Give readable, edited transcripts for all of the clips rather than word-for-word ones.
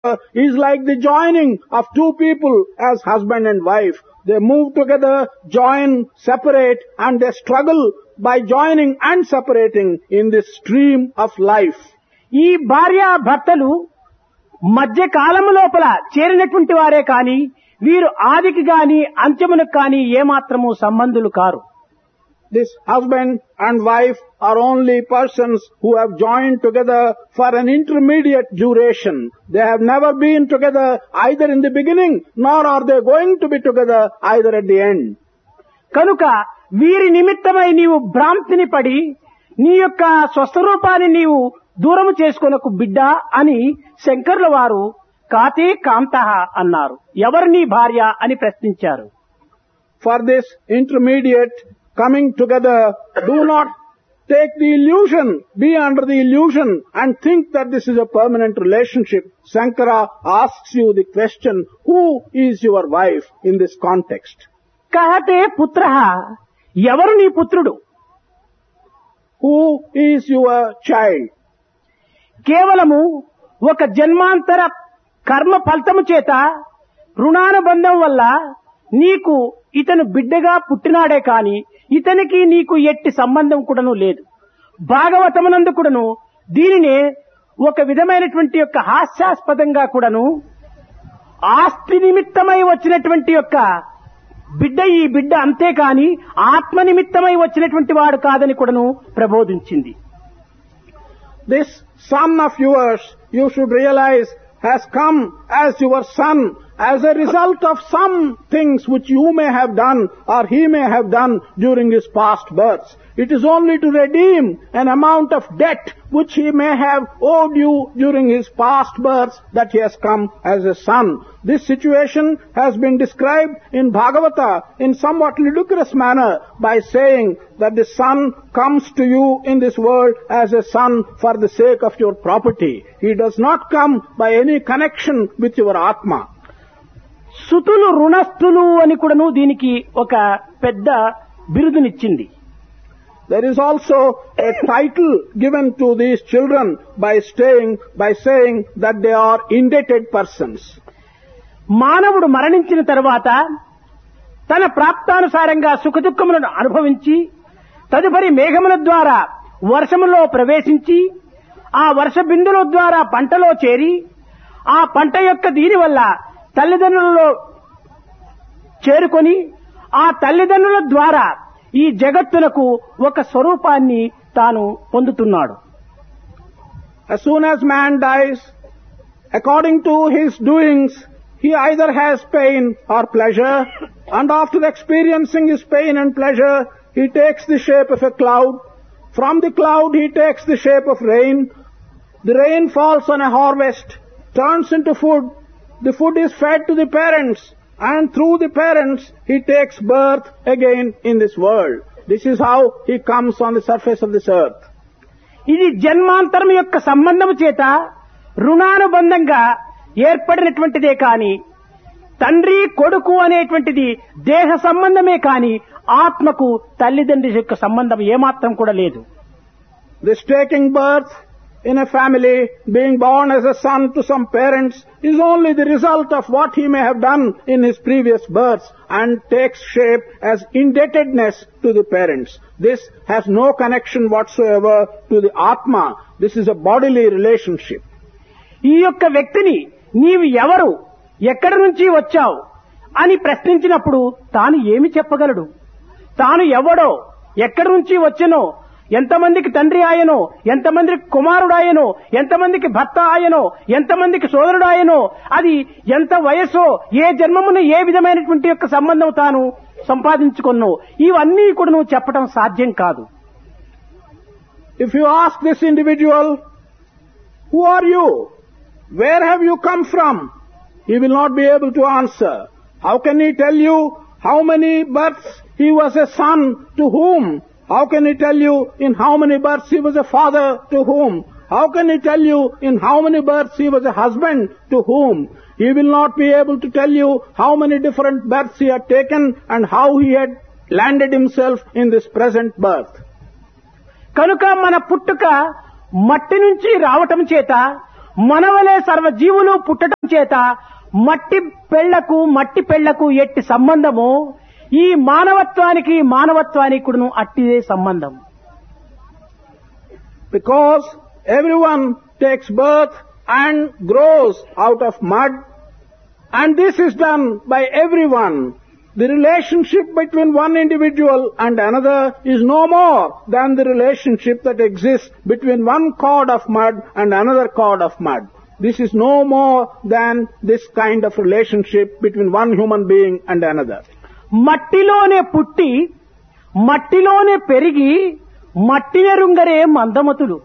is like the joining of two people as husband and wife. They move together, join, separate, and they struggle by joining and separating in this stream of life. ఈ భార్య భర్తలు మధ్య కాలము లోపల చేరినటువంటి వారే కాని వీరు ఆదికి గాని అంత్యమునకు కాని ఏమాత్రము సంబంధులు car. This husband and wife are only persons who have joined together for an intermediate duration. They have never been together either in the beginning, nor are they going to be together either at the end. కనుక వీరి నిమిత్తమై నీవు భ్రాంతిని పడి నీ యొక్క స్వస్వరూపాన్ని నీవు దూరము చేసుకొనకు బిడ్డ అని శంకరుల వారు కాతే కాంతః అన్నారు. ఎవరు నీ భార్య అని ప్రశ్నించారు. For this intermediate coming together, do not take the illusion, be under the illusion and think that this is a permanent relationship. Shankara asks you the question, who is your wife in this context? కహతే పుత్రః, ఎవరు నీ పుత్రుడు? Who is your child? కేవలము ఒక జన్మాంతర కర్మ ఫలితము చేత రుణానుబంధం వల్ల నీకు ఇతను బిడ్డగా పుట్టినాడే కాని ఇతనికి నీకు ఎట్టి సంబంధం కూడాను లేదు. భాగవతమునందు కూడాను దీనినే ఒక విధమైనటువంటి యొక్క హాస్యాస్పదంగా కూడాను ఆస్తి నిమిత్తమై వచ్చినటువంటి యొక్క బిడ్డ ఈ బిడ్డ అంతేకాని ఆత్మ నిమిత్తమై వచ్చినటువంటి వాడు కాదని కూడాను ప్రబోధించింది. This son of yours, you should realize, has come as your son as a result of some things which you may have done or he may have done during his past births. It is only to redeem an amount of debt which he may have owed you during his past births that he has come as a son. This situation has been described in Bhagavata in somewhat ludicrous manner by saying that the son comes to you in this world as a son for the sake of your property. He does not come by any connection with your Atma. సుతులు రుణస్థులు అని కూడాను దీనికి ఒక పెద్ద బిరుదునిచ్చింది. There is also a title given to these children by saying that they are indebted persons. మానవుడు మరణించిన తర్వాత తన ప్రాప్తానుసారంగా సుఖదుఖములను అనుభవించి తదుపరి మేఘముల ద్వారా వర్షములో ప్రవేశించి ఆ వర్ష బిందుల ద్వారా పంటలో చేరి ఆ పంట యొక్క దీని వల్ల తల్లిదండ్రులలో చేరుకొని ఆ తల్లిదండ్రుల ద్వారా ఈ జగత్తునకు ఒక స్వరూపాన్ని తాను పొందుతున్నాడు. As soon as man dies, according to his doings, he either has pain or pleasure, and after experiencing his pain and pleasure, he takes the shape of a cloud. From the cloud he takes the shape of rain. The rain falls on a harvest, turns into food. The food is fed to the parents, and through the parents he takes birth again in this world. This is how he comes on the surface of this earth. ఇది జన్మాంతరం యొక్క సంబంధము చేత రుణానుబంధంగా ఏర్పడినటువంటిదే కాని తండ్రి కొడుకు అనేటువంటిది దేహ సంబంధమే కాని ఆత్మకు తల్లిదండ్రి యొక్క సంబంధం ఏమాత్రం కూడా లేదు. This taking birth in a family, being born as a son to some parents, is only the result of what he may have done in his previous births and takes shape as indebtedness to the parents. This has no connection whatsoever to the Atma. This is a bodily relationship. ఈ యొక్క వ్యక్తిని నీవు ఎవరు, ఎక్కడి నుంచి వచ్చావు అని ప్రశ్నించినప్పుడు తాను ఏమి చెప్పగలడు? తాను ఎవడో, ఎక్కడి నుంచి వచ్చెనో, ఎంతమందికి తండ్రి ఆయనో, ఎంతమందికి కుమారుడాయనో, ఎంతమందికి భర్త ఆయనో, ఎంతమందికి సోదరుడాయనో, అది ఎంత వయస్సో, ఏ జన్మమున ఏ విధమైనటువంటి యొక్క సంబంధం తాను సంపాదించుకున్నో, ఇవన్నీ కూడా నువ్వు చెప్పడం సాధ్యం కాదు. If you ask this individual, who are you? Where have you come from? He will not be able to answer. How can he tell you how many births he was a son to whom? How can he tell you in how many births he was a father to whom? How can he tell you in how many births he was a husband to whom? He will not be able to tell you how many different births he had taken and how he had landed himself in this present birth. కనుక మన పుట్టుక మట్టి నుంచి రావటం చేత మనవలే సర్వజీవులు పుట్టడం చేత మట్టి పెళ్లకు ఎట్టి సంబంధము ఈ మానవత్వానికి కూడాను అట్టిదే సంబంధం. Because everyone takes birth and grows out of mud, and this is done by everyone. The relationship between one individual and another is no more than the relationship that exists between one cord of mud and another cord of mud. This is no more than this kind of relationship between one human being and another. మట్టిలోనే పుట్టి మట్టిలోనే పెరిగి మట్టినెరుంగరే మందమతులు.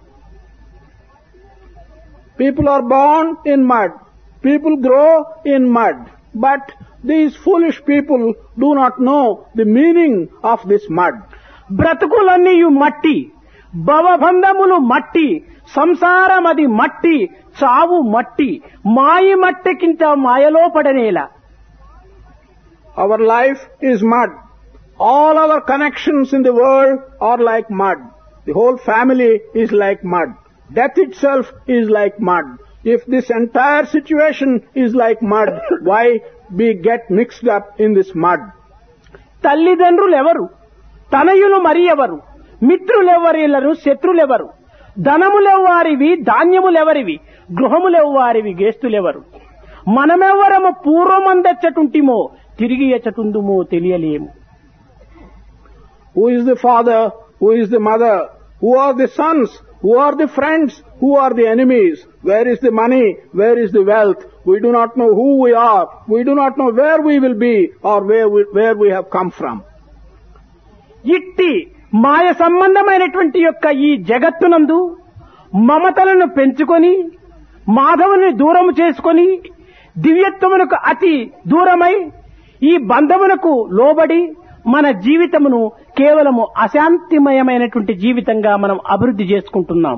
People are born in mud. People grow in mud. But these foolish people do not know the meaning of this mud. బ్రతుకులన్నీయు మట్టి, భవబంధములు మట్టి, సంసారమది మట్టి, చావు మట్టి, మాయి మట్టికింత మాయలో పడనేలా. Our life is mud. All our connections in the world are like mud. The whole family is like mud. Death itself is like mud. If this entire situation is like mud, why we get mixed up in this mud? తల్లిదండ్రులెవరు, తనయులు మరి ఎవరు, మిత్రులెవరిలను, శత్రులెవరు, ధనములెవ్వారివి, ధాన్యములెవరివి, గృహములెవ్వారివి, గేస్తులెవరు, మనమెవ్వరము పూర్వమందెచ్చటుంటిమో తిరిగి ఎచ్చటుందుమో తెలియలేము. Who is the father? Who is the mother? Who are the sons? Who are the friends? Who are the enemies? Where is the money? Where is the wealth? We do not know who we are. We do not know where we will be or where we have come from. ఇట్టి మాయ సంబంధమైనటువంటి యొక్క ఈ జగత్తునందు మమతలను పెంచుకొని మాధవుని దూరము చేసుకొని దివ్యత్వమునకు అతి దూరమై ఈ బంధమునకు లోబడి మన జీవితమును కేవలము అశాంతిమయమైనటువంటి జీవితంగా మనం అభివృద్ధి చేసుకుంటున్నాం.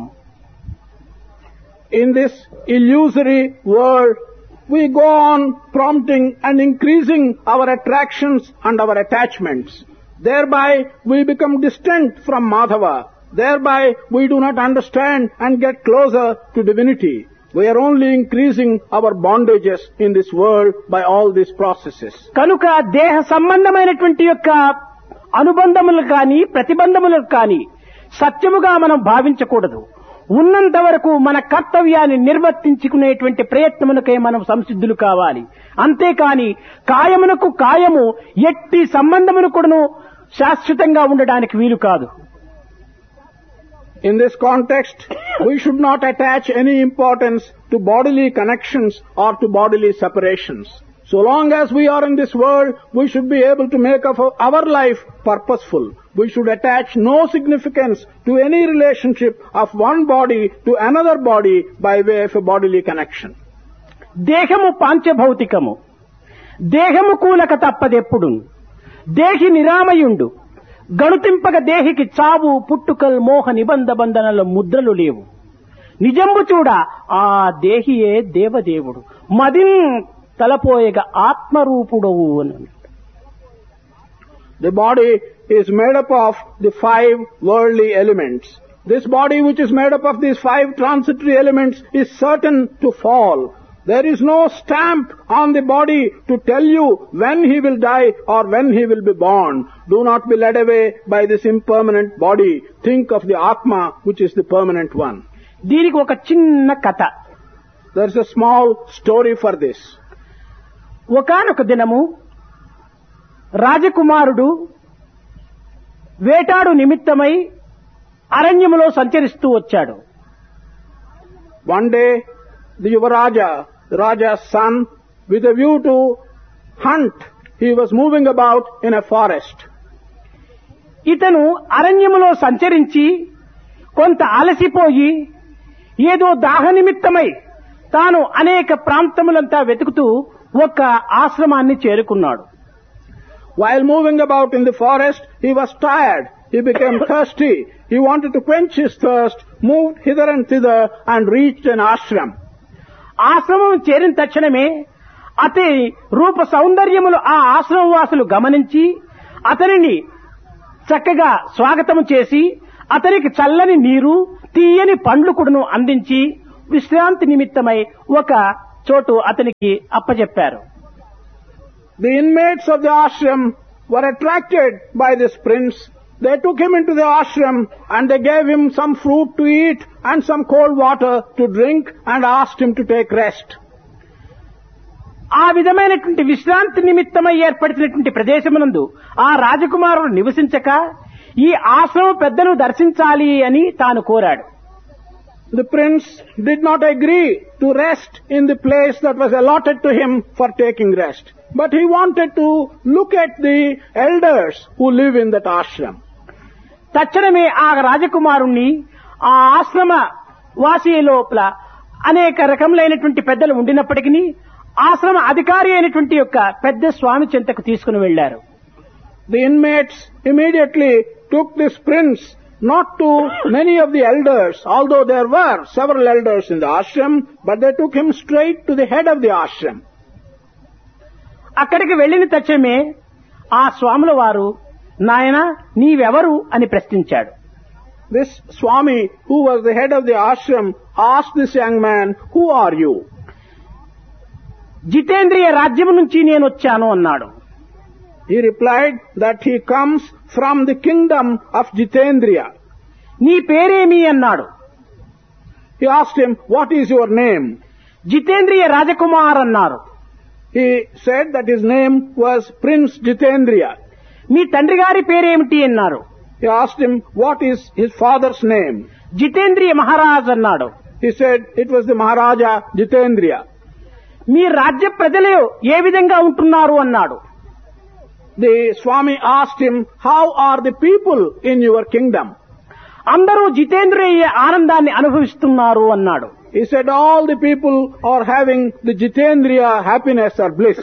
In this illusory world, we go on prompting and increasing our attractions and our attachments. Thereby, we become distant from Madhava. Thereby, we do not understand and get closer to divinity. We are only increasing our bondages in this world by all these processes. కనుక దేహ సంబంధమైనటువంటి యొక్క అనుబంధములు కానీ ప్రతిబంధములకు కానీ సత్యముగా మనం భావించకూడదు. ఉన్నంత వరకు మన కర్తవ్యాన్ని నిర్వర్తించుకునేటువంటి ప్రయత్నమునకై మనం సంసిద్ధులు కావాలి. అంతేకాని కాయమునకు కాయము ఎట్టి సంబంధమును కూడాను శాశ్వతంగా ఉండడానికి వీలు కాదు. In this context, we should not attach any importance to bodily connections or to bodily separations. So long as we are in this world, we should be able to make of our life purposeful. We should attach no significance to any relationship of one body to another body by way of a bodily connection. దేహము పాంచభౌతికము, దేహము కూలక తప్పదెప్పుడు, దేహి నిరామయుండు, గణుతింపక దేహికి చావు పుట్టుకల్ మోహ నిబంధ బంధనల ముద్రలు లేవు. నిజంబు చూడ ఆ దేహియే దేవదేవుడు, మదిన్ తలపోయగ ఆత్మరూపుడవు అని. The body is made up of the 5 worldly elements. This body which is made up of these 5 transitory elements is certain to fall. There is no stamp on the body to tell you when he will die or when he will be born. Do not be led away by this impermanent body. Think of the Atma, which is the permanent one. దీనికి ఒక చిన్న కథ. There is a small story for this. ఒకానొక దినము రాజకుమారుడు వేటాడు నిమిత్తమై అరణ్యములో సంచరిస్తూ వచ్చాడు. One day, the Yuvaraja, the Raja's son, with a view to hunt, he was moving about in a forest. ఇతను అరణ్యములో సంచరించి కొంత అలసిపోయి ఏదో దాహ నిమిత్తమై తాను అనేక ప్రాంతములంతా వెతుకుతూ ఒక ఆశ్రమాన్ని చేరుకున్నాడు. While moving about in the forest, he was tired. He became thirsty. He wanted to quench his thirst, moved hither and thither and reached an ashram. ఆశ్రమం చేరిన తక్షణమే అతని రూప సౌందర్యములు ఆ ఆశ్రమవాసులు గమనించి అతనిని చక్కగా స్వాగతం చేసి అతనికి చల్లని నీరు, తీయని పండ్లు కూడాను అందించి విశ్రాంతి నిమిత్తమై ఒక చోటు అతనికి అప్పచెప్పారు. The inmates of the ashram were attracted by this prince. They took him into the ashram and they gave him some fruit to eat and some cold water to drink and asked him to take rest. ఆ విధమైనటువంటి విశ్రాంతి నిమిత్తమై ఏర్పడినటువంటి ప్రదేశమునందు ఆ రాజకుమారుడు నివసించక ఈ ఆశ్రమ పెద్దను దర్శించాలి అని తాను కోరాడు. The prince did not agree to rest in the place that was allotted to him for taking rest, but he wanted to look at the elders who live in that ashram. తక్షణమే ఆ రాజకుమారుణ్ణి ఆ ఆశ్రమ వాసి లోపల అనేక రకములైనటువంటి పెద్దలు ఉండినప్పటికీ ఆశ్రమ అధికారి అయినటువంటి యొక్క పెద్ద స్వామి చెంతకు తీసుకుని వెళ్లారు. The inmates immediately took this prince not to many of the elders, although there were several elders in the ashram, but they took him straight to the head of the ashram. అక్కడికి వెళ్లిన తక్షణమే ఆ స్వాముల వారు, నాయన నీవెవరు అని ప్రశ్నించాడు. This Swami, who was the head of the ashram, asked this young man, "Who are you?" జితేంద్రియ రాజ్యం నుంచి నేను వచ్చాను అన్నాడు. He replied that he comes from the kingdom of Jitendriya. నీ పేరేమి అన్నాడు. He asked him, "What is your name?" జితేంద్రియ Rajkumar అన్నారు. He said that his name was Prince Jitendriya. మీ తండ్రి గారి పేరేమిటి అన్నారు. He asked him, "What is his father's name?" జితేంద్రియ Maharaj అన్నాడు. He said it was the Maharaja Jitendriya. మీ రాజ్య ప్రజలు ఏ విధంగా ఉంటున్నారు అన్నాడు. The Swami asked him, "How are the people in your kingdom?" అందరూ జితేంద్రియ ఆనందాన్ని అనుభవిస్తున్నారు అన్నాడు. He said all the people are having the Jitendriya happiness or bliss.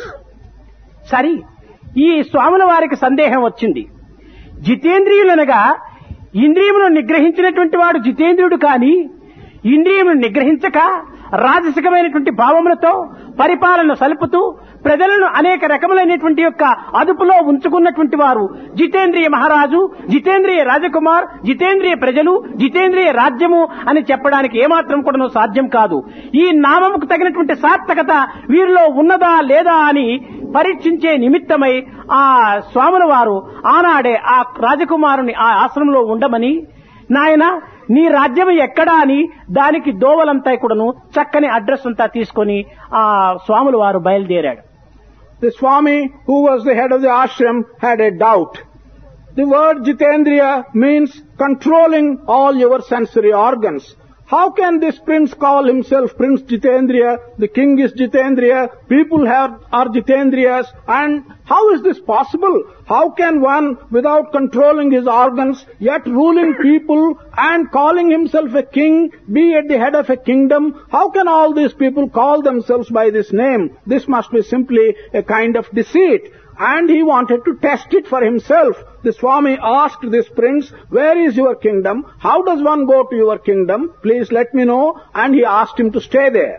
సరి ఈ స్వాముల వారికి సందేహం వచ్చింది. జితేంద్రియులనగా ఇంద్రియములను నిగ్రహించినటువంటి వాడు జితేంద్రియుడు కాని ఇంద్రియములను నిగ్రహించక రాజసికమైనటువంటి భావములతో పరిపాలన సలుపుతూ ప్రజలను అనేక రకములైనటువంటి యొక్క అదుపులో ఉంచుకున్నటువంటి వారు జితేంద్రియ మహారాజు, జితేంద్రియ రాజకుమార్, జితేంద్రియ ప్రజలు, జితేంద్రియ రాజ్యము అని చెప్పడానికి ఏమాత్రం కూడా సాధ్యం కాదు. ఈ నామముకు తగినటువంటి సార్థకత వీరిలో ఉన్నదా లేదా అని పరీక్షించే నిమిత్తమై ఆ స్వాముల వారు ఆనాడే ఆ రాజకుమారుని ఆ ఆశ్రమంలో ఉండమని, నాయన నీ రాజ్యం ఎక్కడా అని దానికి దోవలంతా కూడాను చక్కని అడ్రస్ అంతా తీసుకొని ఆ స్వాముల వారు బయలుదేరాడు. The Swami, who was the head of the ashram, had a doubt. The word Jitendriya means controlling all your sensory organs. How can this prince call himself Prince Jitendriya? The king is Jitendriya, people are Jitendriyas, and how is this possible? How can one, without controlling his organs, yet ruling people and calling himself a king, be at the head of a kingdom? How can all these people call themselves by this name? This must be simply a kind of deceit. And he wanted to test it for himself. The Swami asked this prince, "Where is your kingdom? How does one go to your kingdom? Please let me know." And he asked him to stay there.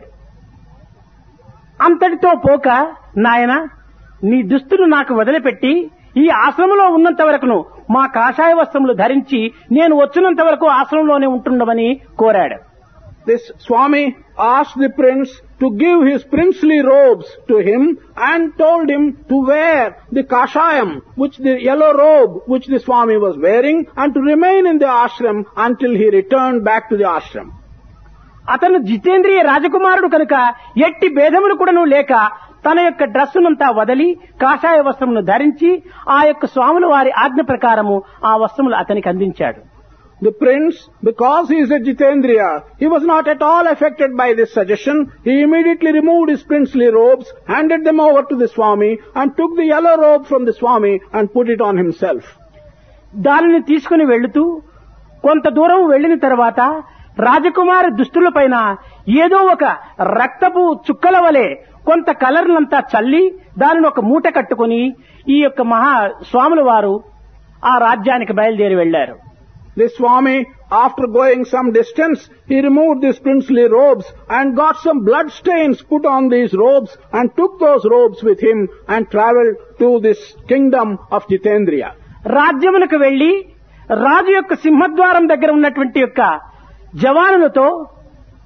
అంతటితో పోక, నాయన నీ దుస్తులు నాకు వదిలిపెట్టి ఈ ఆశ్రమంలో ఉన్నంత వరకును మా కాషాయ వస్త్రములు ధరించి నేను వచ్చినంత వరకు ఆశ్రమంలోనే ఉంటుండమని కోరాడు. This Swami asked the prince to give his princely robes to him and told him to wear the kashayam, the yellow robe which the Swami was wearing, and to remain in the ashram until he returned back to the ashram. అతను జితేంద్రియ రాజకుమారుడు కనుక ఎట్టి భేదములు కూడాను లేక తన యొక్క డ్రెస్సునంతా వదిలి కాషాయ వస్త్రమును ధరించి ఆ యొక్క స్వాముల వారి ఆజ్ఞ ప్రకారము ఆ వస్త్రములు అతనికి అందించాడు. The prince, because he is a Jitendriya, he was not at all affected by this suggestion. He immediately removed his princely robes, handed them over to the Swami, and took the yellow robe from the Swami and put it on himself. దానిని తీసుకుని వెళ్తూ కొంత దూరం వెళ్లిన తర్వాత రాజకుమారి దుస్తులపైన ఏదో ఒక రక్తపు చుక్కల వలె కొంత కలర్లంతా చల్లి దానిని ఒక మూట కట్టుకుని ఈ యొక్క మహా స్వాముల వారు ఆ రాజ్యానికి బయలుదేరి వెళ్లారు. The Swami, after going some distance, he removed these princely robes and got some blood stains put on these robes and took those robes with him and travelled to this kingdom of Jitendriya. రాజ్యమునకు వెళ్లి రాజు యొక్క సింహద్వారం దగ్గర ఉన్నటువంటి యొక్క జవానులతో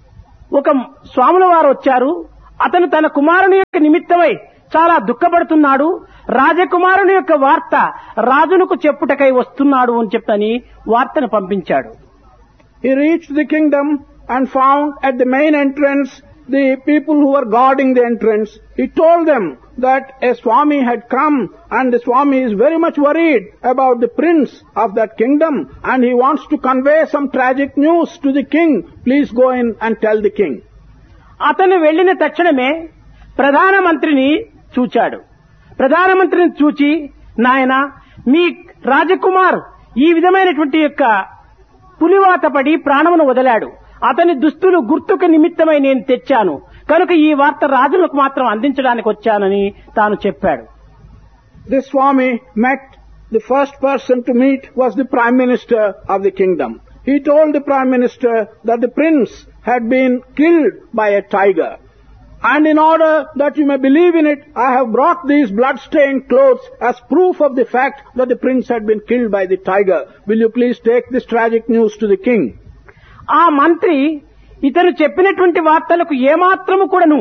ఒక స్వాముల వారు వచ్చారు. అతను తన కుమారుని యొక్క నిమిత్తమై చాలా దుఃఖపడుతున్నాడు. రాజకుమారుని యొక్క వార్త రాజునకు చెప్పుటకై వస్తున్నాడు అని చెప్పని వార్తను పంపించాడు. He reached the kingdom and found at the main entrance the people who were guarding the entrance. He told them that a Swami had come and the Swami is very much worried about the prince of that kingdom and he wants to convey some tragic news to the king. Please go in and tell the king. అతను వెళ్లిన తక్షణమే ప్రధానమంత్రిని చూచాడు. ప్రధానమంత్రిని చూచి, నాయన, మీ రాజకుమార్ ఈ విధమైనటువంటి యొక్క పులివాత పడి ప్రాణమును వదిలాడు. అతని దుస్తులు గుర్తుకు నిమిత్తమై నేను తెచ్చాను కనుక ఈ వార్త రాజులకు మాత్రం అందించడానికి వచ్చానని తాను చెప్పాడు. This Swami met the first person to meet was the Prime Minister of the kingdom. He told the Prime Minister that the prince had been killed by a tiger. And in order that you may believe in it, I have brought these blood-stained clothes as proof of the fact that the prince had been killed by the tiger. Will you please take this tragic news to the king? ఆ మంత్రి ఇతను చెప్పినటువంటి వార్తలకు ఏమాత్రము కూడాను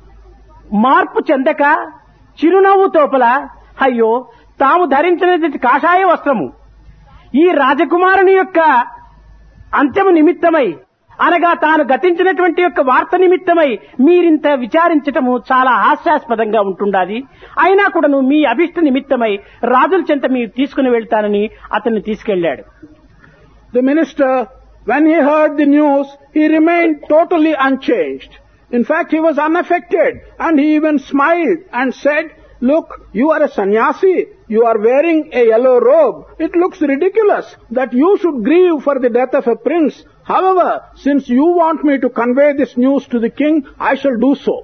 మార్పు చెందక చిరునవ్వు తోపల, అయ్యో, తాము ధరించినటువంటి కాషాయ వస్త్రము ఈ రాజకుమారుని యొక్క అంత్యము నిమిత్తమై అనగా తాను గతించినటువంటి యొక్క వార్త నిమిత్తమై మీరింత విచారించటము చాలా హాస్యాస్పదంగా ఉంటుండాది. అయినా కూడాను మీ అభిష్ట నిమిత్తమై రాజుల చెంత మీరు తీసుకుని వెళ్తానని అతన్ని తీసుకెళ్లాడు. The minister, when he heard the news, he remained totally unchanged. In fact, he was unaffected and he even smiled and said, "Look, you are a sannyasi. You are wearing a yellow robe. It looks ridiculous that you should grieve for the death of a prince. However, since you want me to convey this news to the king, I shall do so."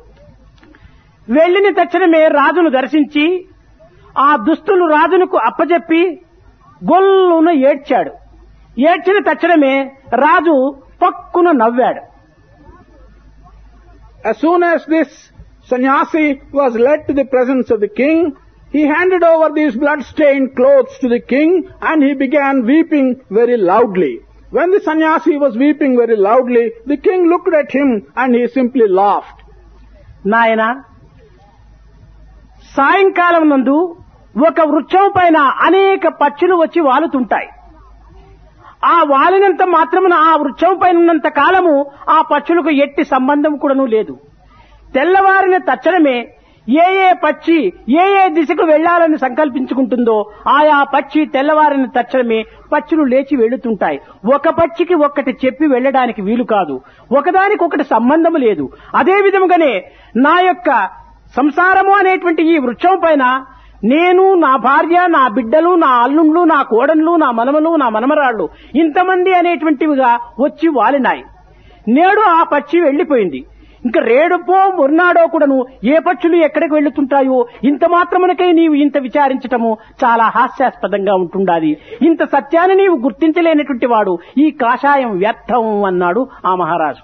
వెళ్లిన తక్షణమే రాజును దర్శించి ఆ దుస్తులు రాజునకు అప్పజెప్పి గొల్లున ఏడ్చాడు. ఏడ్చిన తక్షణమే రాజు పక్కున నవ్వాడు. As soon as this sannyasi was led to the presence of the king, he handed over these blood-stained clothes to the king and he began weeping very loudly. When the sannyasi was weeping very loudly, the king looked at him and he simply laughed. నాయన, సాయంకాలం నందు ఒక వృక్షం పైన అనేక పక్షులు వచ్చి వాలుతుంటాయి. ఆ వాలినంత మాత్రమున ఆ వృక్షం పైన ఉన్నంత కాలము ఆ పక్షులకు ఎట్టి సంబంధం కూడాను లేదు. తెల్లవారిన తక్షణమే ఏ ఏ పక్షి ఏ ఏ దిశకు వెళ్లాలని సంకల్పించుకుంటుందో ఆయా పక్షి తెల్లవారిన తక్షణమే పక్షులు లేచి వెళుతుంటాయి. ఒక పక్షికి ఒక్కటి చెప్పి వెళ్లడానికి వీలు కాదు. ఒకదానికొకటి సంబంధము లేదు. అదే విధముగానే నా యొక్క సంసారము అనేటువంటి ఈ వృక్షం పైన నేను, నా భార్య, నా బిడ్డలు, నా అల్లుండ్లు, నా కోడన్లు, నా మనమలు, నా మనమరాళ్లు ఇంతమంది అనేటువంటివిగా వచ్చి వాలినాయి. నేడు ఆ పక్షి వెళ్లిపోయింది. ఇంకా రేడుపో మొన్నాడో కూడాను ఏ పక్షులు ఎక్కడికి వెళ్తుంటాయో ఇంత మాత్రమునకై నీవు ఇంత విచారించటము చాలా హాస్యాస్పదంగా ఉంటుండాలి. ఇంత సత్యాన్ని నీవు గుర్తించలేనటువంటి వాడు ఈ కాషాయం వ్యర్థం అన్నాడు ఆ మహారాజు.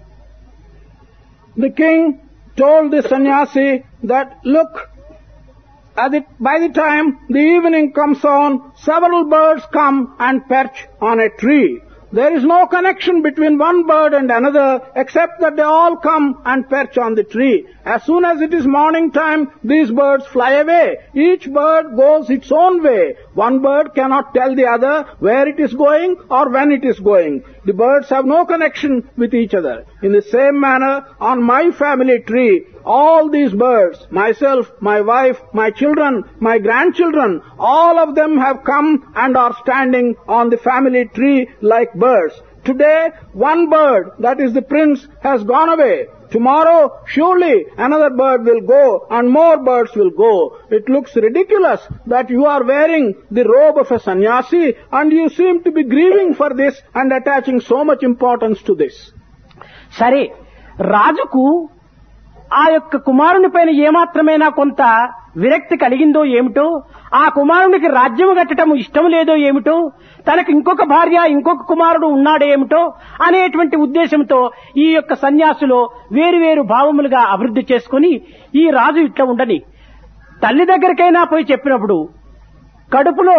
The king told the sannyasi that, look, by the time the evening comes on, several birds come and perch on a tree. There is no connection between one bird and another except that they all come and perch on the tree. As soon as it is morning time, these birds fly away. Each bird goes its own way. One bird cannot tell the other where it is going or when it is going. The birds have no connection with each other. In the same manner, on my family tree, all these birds, myself, my wife, my children, my grandchildren, all of them have come and are standing on the family tree like birds. Today, one bird, that is the prince, has gone away. Tomorrow, surely another bird will go and more birds will go. It looks ridiculous that you are wearing the robe of a sannyasi and you seem to be grieving for this and attaching so much importance to this. సరే, రాజుకు ఆ యొక్క కుమారుని పైన ఏమాత్రమైనా కొంత విరక్తి కలిగిందో ఏమిటో, ఆ కుమారునికి రాజ్యము కట్టడం ఇష్టం లేదో ఏమిటో, తనకు ఇంకొక భార్య ఇంకొక కుమారుడు ఉన్నాడో ఏమిటో అనేటువంటి ఉద్దేశంతో ఈ యొక్క సన్యాసులో వేరువేరు భావములుగా అభివృద్ధి చేసుకుని ఈ రాజు ఇట్లా ఉండని తల్లి దగ్గరికైనా పోయి చెప్పినప్పుడు కడుపులో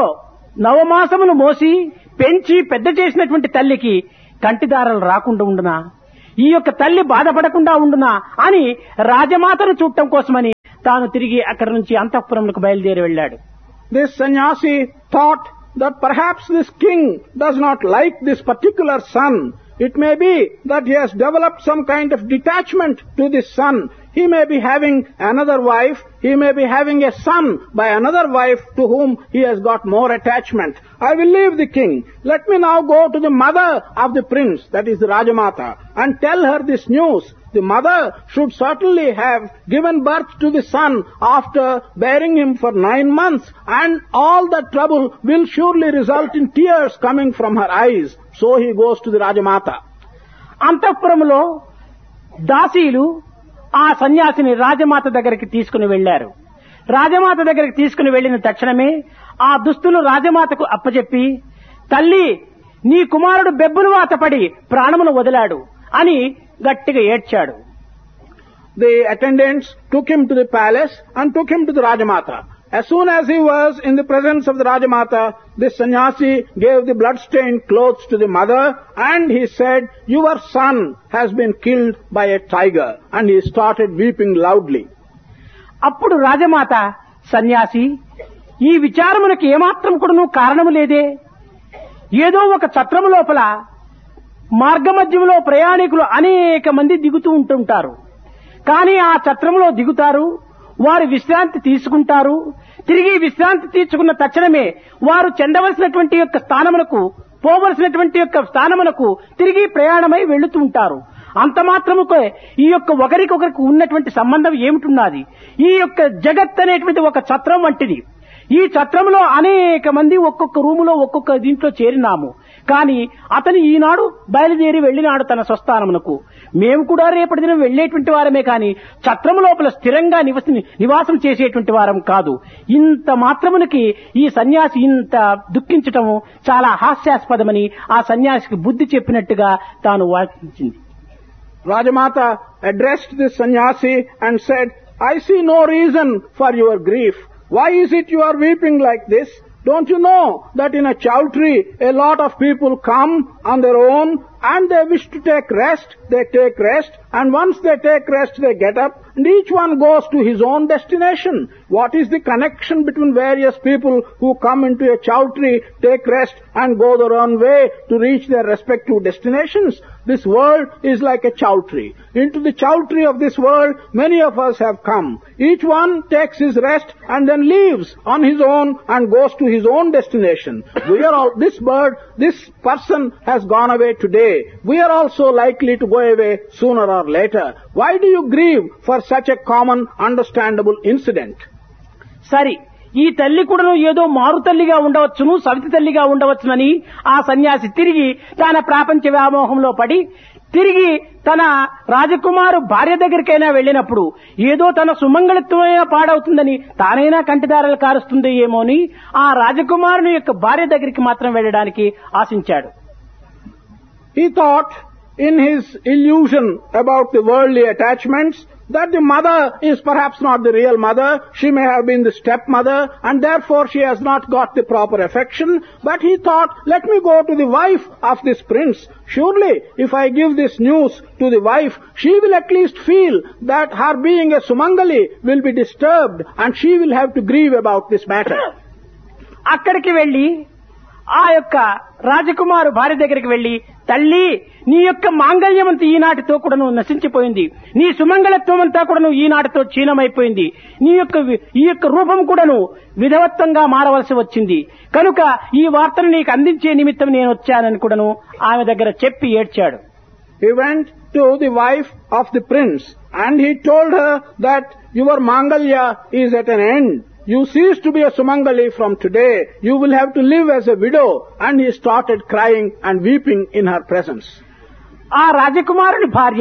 నవమాసములు మోసి పెంచి పెద్ద చేసినటువంటి తల్లికి కంటిదారాలు రాకుండా ఉండునా? ఈ యొక్క తల్లి బాధపడకుండా ఉండునా అని రాజమాతను చూడటం కోసమని తాను తిరిగి అక్కడి నుంచి అంతఃపురంకు బయలుదేరి వెళ్ళాడు. This sannyasi thought that perhaps this king does not like this particular son. It may be that he has developed some kind of detachment to this son. He may be having another wife. He may be having a son by another wife to whom he has got more attachment. I will leave the king. Let me now go to the mother of the prince, that is the Rajamata, and tell her this news. The mother should certainly have given birth to the son after bearing him for 9 months, and all that trouble will surely result in tears coming from her eyes. So he goes to the Rajamata. అంతఃపురంలో దాసీలు ఆ సన్యాసిని రాజమాత దగ్గరికి తీసుకుని వెళ్లారు. రాజమాత దగ్గరికి తీసుకుని వెళ్లిన తక్షణమే ఆ దుస్తులు రాజమాతకు అప్పచెప్పి, తల్లి, నీ కుమారుడు బెబ్బులు వాత పడి ప్రాణమును వదిలాడు అని గట్టిగా ఏడ్చాడు. The attendants took him to the palace and took him to the Rajamata. As soon as he was in the presence of the Rajamata, this sannyasi gave the blood-stained clothes to the mother and he said, "Your son has been killed by a tiger." And he started weeping loudly. అప్పుడు రాజమాత, సన్యాసి, ఈ విచారమునకు ఏమాత్రం కూడాను కారణము లేదే. ఏదో ఒక ఛత్రము లోపల మార్గమధ్యంలో ప్రయాణికులు అనేక మంది దిగుతూ ఉంటుంటారు. కానీ ఆ ఛత్రంలో దిగుతారు, వారు విశ్రాంతి తీసుకుంటారు. తిరిగి విశ్రాంతి తీసుకున్న తక్షణమే వారు చెందవలసినటువంటి యొక్క స్థానములకు, పోవలసినటువంటి యొక్క స్థానములకు తిరిగి ప్రయాణమై వెళ్తూ ఉంటారు. అంత మాత్రముకే ఈ యొక్క ఒకరికొకరికి ఉన్నటువంటి సంబంధం ఏమిటున్నది? ఈ యొక్క జగత్ అనేటువంటి ఒక ఛత్రం వంటిది. ఈ ఛత్రంలో అనేక మంది ఒక్కొక్క రూములో ఒక్కొక్క దీంట్లో చేరినాము. కానీ అతను ఈనాడు బయలుదేరి వెళ్లినాడు తన స్వస్థానమునకు. మేము కూడా రేపటి దినం వెళ్లేటువంటి వారమే కానీ ఛత్రము లోపల స్థిరంగా నివాసం చేసేటువంటి వారం కాదు. ఇంత మాత్రమునకి ఈ సన్యాసి ఇంత దుఃఖించటము చాలా హాస్యాస్పదమని ఆ సన్యాసికి బుద్ధి చెప్పినట్టుగా తాను వాదించింది. Rajamata addressed this sannyasi and said, "I see no reason for your grief. Why is it you are weeping like this? Don't you know that in a chowtry a lot of people come on their own and they wish to take rest, they take rest, and once they take rest they get up and each one goes to his own destination. What is the connection between various people who come into a chowtry, take rest and go their own way to reach their respective destinations? This world is like a chowtry. Into the chowtry of this world many of us have come. Each one takes his rest and then leaves on his own and goes to his own destination. We are all, this person has gone away today. We are also likely to go away sooner or later. Why do you grieve for such a common, understandable incident?" సరి, ఈ తల్లి కూడాను ఏదో మారు తల్లిగా ఉండవచ్చును, సవితి తల్లిగా ఉండవచ్చునని ఆ సన్యాసి తిరిగి తన ప్రాపంచ వ్యామోహంలో పడి తిరిగి తన రాజకుమారు భార్య దగ్గరికైనా వెళ్ళినప్పుడు ఏదో తన సుమంగళత్వమైనా పాడవుతుందని తానైనా కంటిదారలు కారుస్తుంది ఏమో అని ఆ రాజకుమారుని యొక్క భార్య దగ్గరికి మాత్రం వెళ్ళడానికి ఆశించాడు. He thought in his illusion about the worldly attachments that the mother is perhaps not the real mother. She may have been the stepmother and therefore she has not got the proper affection. But he thought, let me go to the wife of this prince. Surely if I give this news to the wife, she will at least feel that her being a Sumangali will be disturbed and she will have to grieve about this matter. అక్కడికి వెళ్లి ఆ యొక్క రాజకుమారు భార్య దగ్గరికి వెళ్లి, తల్లి, నీ యొక్క మాంగళ్యం అంతా ఈనాటితో కూడాను నశించిపోయింది, నీ సుమంగళత్వం అంతా కూడాను ఈనాటితో క్షీణమైపోయింది, ఈ యొక్క రూపం కూడాను విధవత్వంగా మారవలసి వచ్చింది, కనుక ఈ వార్తను నీకు అందించే నిమిత్తం నేను వచ్చానని కూడాను ఆమె దగ్గర చెప్పి ఏడ్చాడు. He went to the wife of the prince and he told her that your Mangalya is at an end. You cease to be a Sumangali from today. You will have to live as a widow. And he started crying and weeping in her presence. ఆ రాజకుమారుని భార్య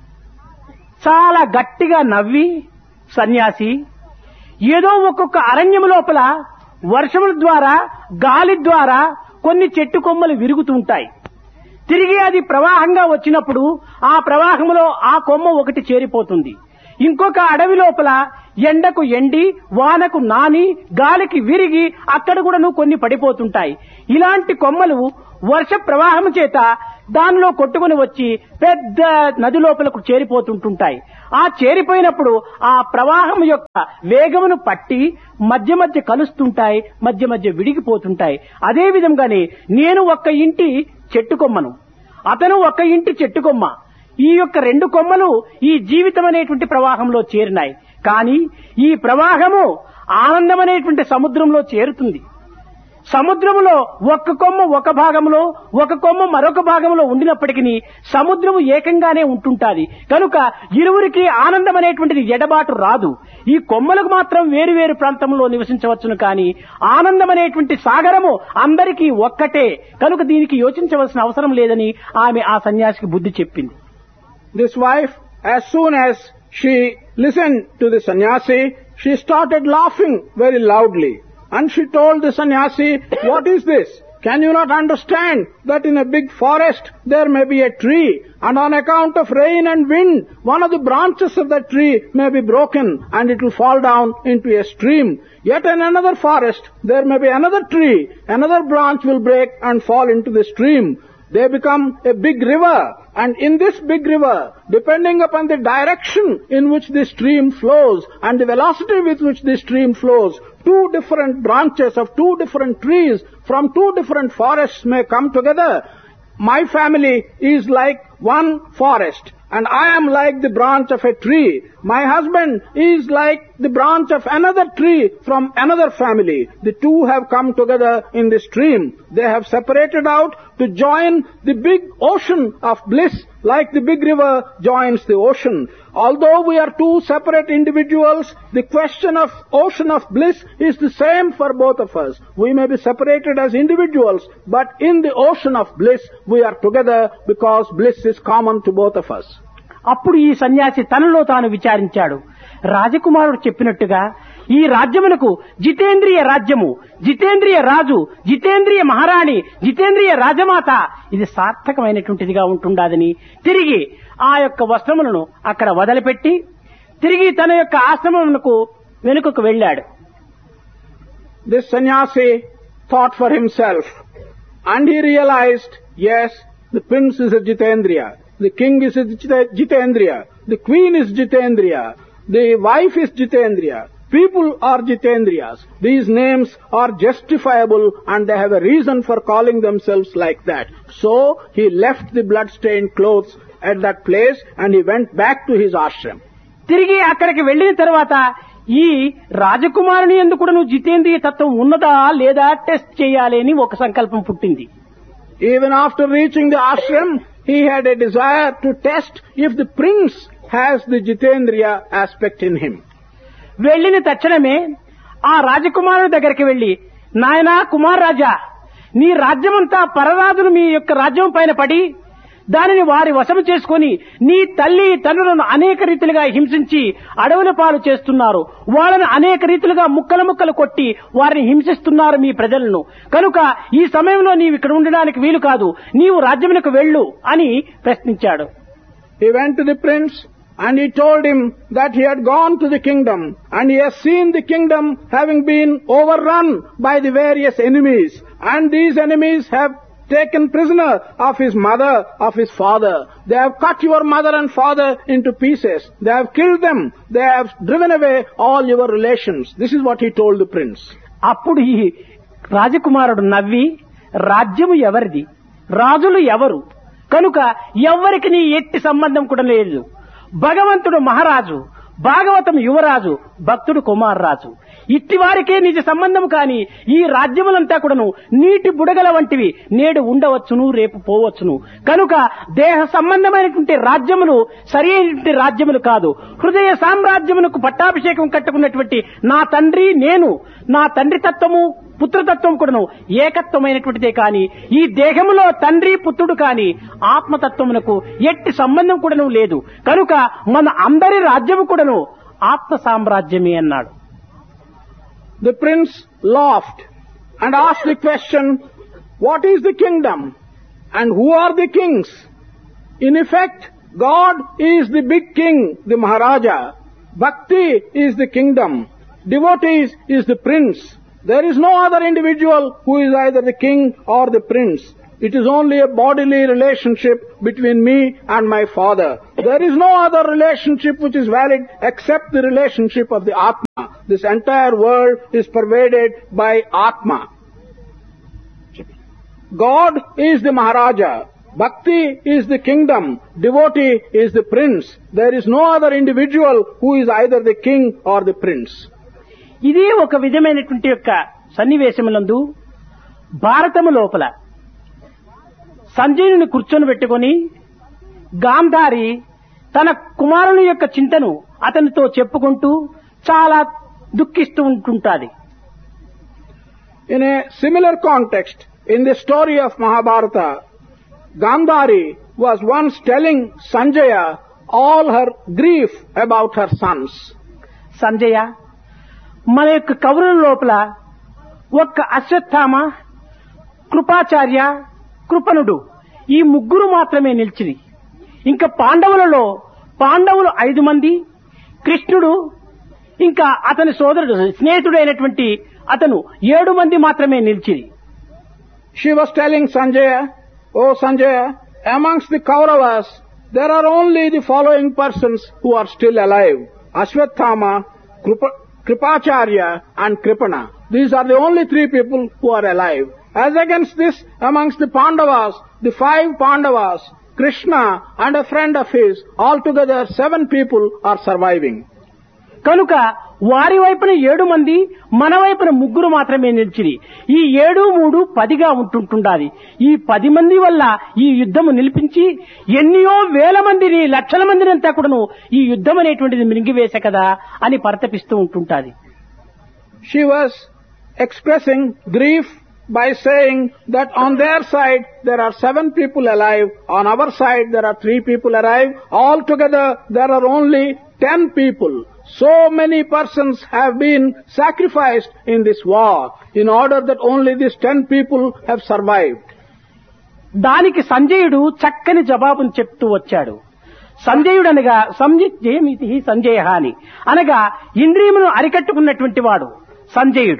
చాలా గట్టిగా నవ్వి, సన్యాసి, ఏదో ఒక్కొక్క అరణ్యము లోపల వర్షముల ద్వారా, గాలి ద్వారా కొన్ని చెట్టు కొమ్మలు విరుగుతుంటాయి. తిరిగి అది ప్రవాహంగా వచ్చినప్పుడు ఆ ప్రవాహంలో ఆ కొమ్మ ఒకటి చేరిపోతుంది. ఇంకొక అడవి లోపల ఎండకు ఎండి, వానకు నాని, గాలికి విరిగి అక్కడ కూడా కొన్ని పడిపోతుంటాయి. ఇలాంటి కొమ్మలు వర్ష ప్రవాహం చేత దానిలో కొట్టుకుని వచ్చి పెద్ద నది లోపలకు చేరిపోతుంటుంటాయి. ఆ చేరిపోయినప్పుడు ఆ ప్రవాహం యొక్క వేగమును పట్టి మధ్య మధ్య కలుస్తుంటాయి, మధ్య మధ్య విడిగిపోతుంటాయి. అదే విధంగానే నేను ఒక్క ఇంటి చెట్టు కొమ్మను, అతను ఒక్క ఇంటి చెట్టు కొమ్మ. ఈ యొక్క రెండు కొమ్మలు ఈ జీవితం అనేటువంటి ప్రవాహంలో చేరినాయి. కానీ ఈ ప్రవాహము ఆనందం అనేటువంటి సముద్రంలో చేరుతుంది. సముద్రములో ఒక్క కొమ్మ ఒక భాగంలో, ఒక కొమ్మ మరొక భాగంలో ఉండినప్పటికీ సముద్రము ఏకంగానే ఉంటుంటాది. కనుక ఇరువురికి ఆనందం అనేటువంటిది ఎడబాటు రాదు. ఈ కొమ్మలకు మాత్రం వేరు వేరు ప్రాంతంలో నివసించవచ్చును, కానీ ఆనందం అనేటువంటి సాగరము అందరికీ ఒక్కటే. కనుక దీనికి యోచించవలసిన అవసరం లేదని ఆమె ఆ సన్యాసికి బుద్ధి చెప్పింది. This wife, as soon as she listened to the sannyasi, she started laughing very loudly. And she told the sannyasi, "What is this? Can you not understand that in a big forest there may be a tree, and on account of rain and wind, one of the branches of that tree may be broken and it will fall down into a stream. Yet in another forest there may be another tree, another branch will break and fall into the stream. They become a big river, and in this big river, depending upon the direction in which the stream flows and the velocity with which the stream flows, two different branches of two different trees from two different forests may come together. My family is like one forest, and I am like the branch of a tree. My husband is like the branch of another tree from another family. The two have come together in the stream. They have separated out to join the big ocean of bliss, like the big river joins the ocean. Although we are two separate individuals, the question of ocean of bliss is the same for both of us. We may be separated as individuals, but in the ocean of bliss we are together because bliss is common to both of us." అప్పుడు ఈ సన్యాసి తనలో తాను విచారించాడు. రాజకుమారుడు చెప్పినట్టుగా ఈ రాజ్యమునకు జితేంద్రియ రాజ్యము, జితేంద్రియ రాజు, జితేంద్రియ మహారాణి, జితేంద్రియ రాజమాత ఇది సార్థకమైనటువంటిదిగా ఉంటుండాదని తిరిగి ఆ యొక్క వస్త్రములను అక్కడ వదిలిపెట్టి తిరిగి తన యొక్క ఆశ్రమమునకు వెనుకకు వెళ్ళాడు. This sannyasi thought for himself, and he realized, yes, the prince is a Jitendriya, the king is a Jitendriya, the queen is Jitendriya, the wife is Jitendriya, people are Jitendriyas. These names are justifiable and they have a reason for calling themselves like that. So he left the blood-stained clothes at that place and he went back to his ashram. తిరిగి అక్కడికి వెళ్ళిన తర్వాత ఈ రాజకుమారుని యందు కూడా జితేంద్రియ తత్వం ఉన్నదా లేదా టెస్ట్ చేయాలి అని ఒక సంకల్పం పుట్టింది. Even after reaching the ashram, he had a desire to test if the prince has the Jitendriya aspect in him. వెళ్ళిన తక్షణమే ఆ రాజకుమారుడి దగ్గరికి వెళ్లి, నాయనా కుమార్ రాజా, నీ రాజ్యమంతా పరరాజులు మీ యొక్క రాజ్యం పైన పడి దానిని వారి వశము చేసుకుని నీ తల్లి తండ్రులను అనేక రీతిలుగా హింసించి అడవుల పాలు చేస్తున్నారు. వాళ్ళని అనేక రీతిలుగా ముక్కలు ముక్కలు కొట్టి వారిని హింసిస్తున్నారు మీ ప్రజలను. కనుక ఈ సమయంలో నీవు ఇక్కడ ఉండడానికి వీలు కాదు, నీవు రాజ్యమునకు వెళ్ళు అని ప్రశ్నించాడు. He went to the prince and he told him that he had gone to the kingdom and he has seen the kingdom having been overrun by the various enemies, and these enemies have taken prisoner of his mother, of his father. They have cut your mother and father into pieces. They have killed them. They have driven away all your relations. This is what he told the prince. అప్పుడు ఈ రాజకుమారుడు నవ్వి, రాజ్యము ఎవరిది, రాజులు ఎవరు, కనుక ఎవ్వరికి నీ ఎట్టి సంబంధం కూడా లేదు. భగవంతుడు మహారాజు, భాగవతం యువరాజు, భక్తుడు కుమారరాజు. ఇట్టి వారికే నిజ సంబంధం. కాని ఈ రాజ్యములంతా కూడాను నీటి బుడగల వంటివి, నేడు ఉండవచ్చును రేపు పోవచ్చును. కనుక దేహ సంబంధమైనటువంటి రాజ్యములు సరి అయినటువంటి రాజ్యములు కాదు. హృదయ సామ్రాజ్యమునకు పట్టాభిషేకం కట్టుకున్నటువంటి నా తండ్రి నేను, నా తండ్రి తత్వము పుత్రతత్వం కూడాను ఏకత్వమైనటువంటిదే. కాని ఈ దేహములో తండ్రి పుత్రుడు కాని ఆత్మతత్వమునకు ఎట్టి సంబంధం కూడాను లేదు. కనుక మన అందరి రాజ్యము కూడాను ఆత్మ సామ్రాజ్యమే అన్నాడు. The prince laughed and asked the question, what is the kingdom and who are the kings? In effect, God is the big king, the Maharaja. Bhakti is the kingdom. Devotees is the prince. There is no other individual who is either the king or the prince. It is only a bodily relationship between me and my father. There is no other relationship which is valid except the relationship of the Atma. This entire world is pervaded by Atma. God is the Maharaja. Bhakti is the kingdom. Devotee is the prince. There is no other individual who is either the king or the prince. ఇదే ఒక విధమైనటువంటి యొక్క సన్నివేశములందు భారతము లోపల సంజయుని కూర్చొని పెట్టుకొని గాంధారి తన కుమారుని యొక్క చింతను అతనితో చెప్పుకుంటూ చాలా దుఃఖిస్తూ ఉంటుంటాది. In a similar context, in the story of Mahabharata, Gandhari was once telling Sanjaya all her grief about her sons. Sanjaya, మన యొక్క కౌరవుల లోపల ఒక్క అశ్వత్థామ, కృపాచార్య, కృపణుడు ఈ ముగ్గురు మాత్రమే నిలిచిరి. ఇంకా పాండవులలో పాండవులు 5 మంది, కృష్ణుడు ఇంకా అతని సోదరుడు స్నేహితుడైనటువంటి అతను 7 మంది మాత్రమే నిలిచిరి. She was telling Sanjaya, "Oh Sanjaya, amongst the Kauravas, there are only the following persons who are still alive. Ashwathama, Kripacharya and Kripana. These are the only 3 people who are alive. As against this, amongst the Pandavas, the 5 Pandavas, Krishna and a friend of his, altogether 7 people are surviving." కనుక వారి వైపున 7 మంది, మన వైపున 3 మాత్రమే నిలిచిరి. ఈ 7, 3 10గా ఉంటుండాలి. ఈ 10 మంది వల్ల ఈ యుద్ధము నిలిపించి ఎన్నో వేల మందిని, లక్షల మందిని అంతా కూడాను ఈ యుద్ధం అనేటువంటిది మింగివేసే కదా అని పరితపిస్తూ ఉంటుంటాది. She was expressing grief by saying that on their side there are 7 people alive, on our side there are 3 people alive, altogether there are only 10 people. So many persons have been sacrificed in this war in order that only these 10 people have survived. దానికి సంజయుడు చక్కని జవాబును చెప్తూ వచ్చాడు. సంజయుడు అనగా సంజయమితి సంజయ అని అనగా ఇంద్రియమును అరికట్టుకున్నటువంటి వాడు సంజయుడు.